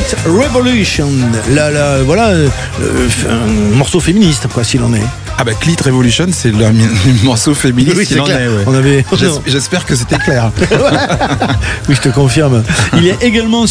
Clit Revolution. Voilà, un morceau féministe, quoi, s'il en est. Ah bah Clit Revolution, c'est le morceau féministe Oui, qu'il en clair. est. Ouais. On avait... J'espère que c'était clair. Oui, je te confirme. Il est également